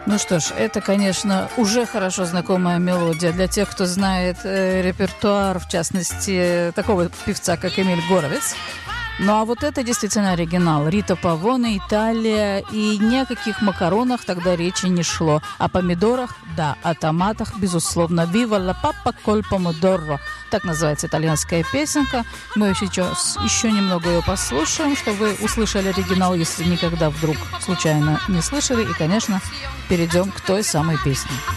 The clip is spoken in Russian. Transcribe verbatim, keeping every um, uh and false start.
Ну что ж, это, конечно, уже хорошо знакомая мелодия для тех, кто знает э, репертуар, в частности, такого певца, как Эмиль Горовиц. Ну а вот это действительно оригинал. Рита Павоне, Италия. И ни о каких макаронах тогда речи не шло. О помидорах, да, о томатах, безусловно. «Viva la papa col pomodoro». Так называется итальянская песенка. Мы сейчас еще немного ее послушаем, чтобы вы услышали оригинал, если никогда вдруг случайно не слышали. И, конечно, перейдем к той самой песне.